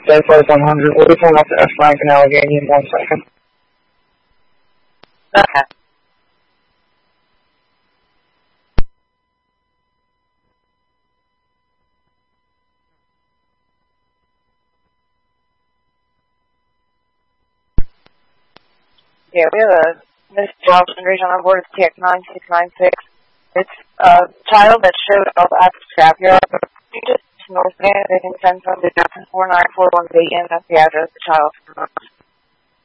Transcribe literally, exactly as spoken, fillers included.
ten forty-one hundred. We'll be pulling up to F nine in Allegheny in one second. Okay. Yeah, we have a Miss Johnson region on board T X nine six nine six. It's a child that showed up at the scrapyard, but just north of it, they can send from the four nine four one B, and that's the address the child.